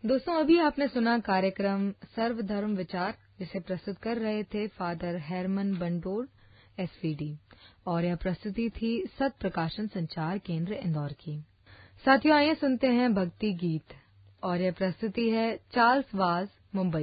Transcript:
दोस्तों अभी आपने सुना कार्यक्रम सर्वधर्म विचार, जिसे प्रस्तुत कर रहे थे फादर हेरमन बंडोर एसवीडी, और यह प्रस्तुति थी सत प्रकाशन संचार केंद्र इंदौर की। साथियों आइए सुनते हैं भक्ति गीत, और यह प्रस्तुति है चार्ल्स वाज मुंबई